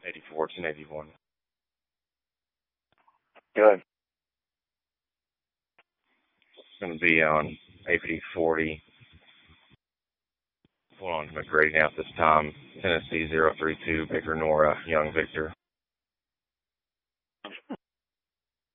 84, 1081. Good. It's going to be on AP40. Hold on to McGrady now at this time. Tennessee 032, Baker Nora, Young Victor.